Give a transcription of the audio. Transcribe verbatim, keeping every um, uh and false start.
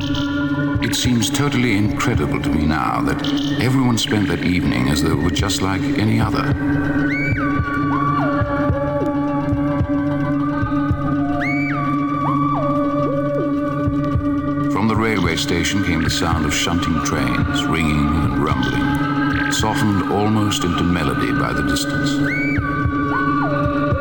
It seems totally incredible to me now that everyone spent that evening as though it were just like any other. From the railway station came the sound of shunting trains, ringing and rumbling, softened almost into melody by the distance.